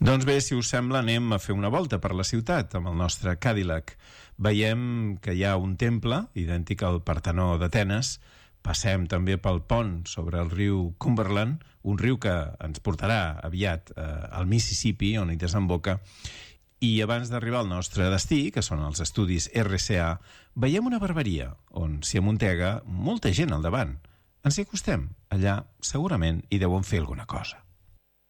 Doncs bé, si us sembla, anem a fer una volta per la ciutat amb el nostre Cadillac. Veiem que hi ha un temple, idèntic al Partenó d'Atenes. Passem també pel pont sobre el riu Cumberland, un riu que ens portarà aviat al Mississippi, on hi desemboca. I abans d'arribar al nostre destí, que són els estudis RCA, veiem una barberia on s'hi amuntega molta gent al davant. Ens hi acostem. Allà segurament hi deuen fer alguna cosa.